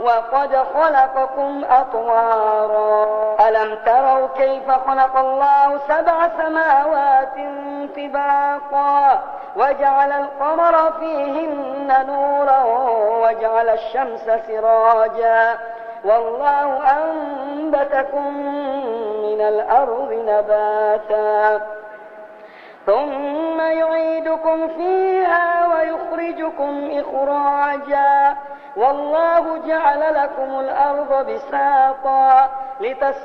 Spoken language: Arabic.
وقد خلقكم أطوارا ألم تروا كيف خلق الله 7 سماوات طباقا وجعل القمر فيهن نورا وجعل الشمس سراجا والله أنبتكم من الأرض نباتا ثم يعيدكم فيها ويخرجكم إخراجا والله جعل لكم الأرض بساطا